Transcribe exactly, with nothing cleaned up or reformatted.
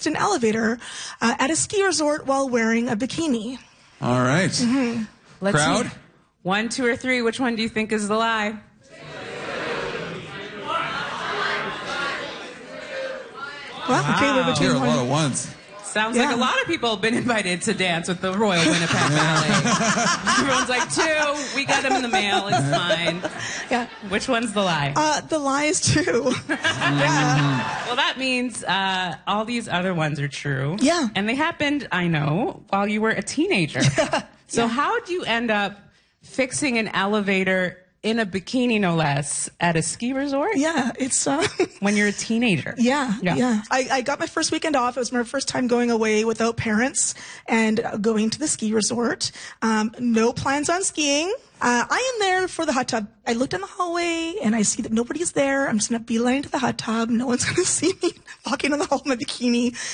an elevator uh, at a ski resort while wearing a bikini. All right. Mm-hmm. Let's Crowd? See. One, two, or three. Which one do you think is the lie? Well, Wow. okay, we're There between are a one. lot of ones. Sounds Yeah. like a lot of people have been invited to dance with the Royal Winnipeg Ballet. Everyone's like, two, we got them in the mail, it's fine. Yeah. Which one's the lie? Uh, the lie is two. Yeah. Well, that means uh, all these other ones are true. Yeah. And they happened, I know, while you were a teenager. So Yeah. how do you end up fixing an elevator in a bikini, no less, at a ski resort? Yeah, it's... Uh, When you're a teenager. Yeah, Yeah. yeah. I, I got my first weekend off. It was my first time going away without parents and uh, going to the ski resort. Um, no plans on skiing. Uh, I am there for the hot tub. I looked in the hallway and I see that nobody's there. I'm just going to beeline to the hot tub. No one's going to see me walking in the hall in my bikini.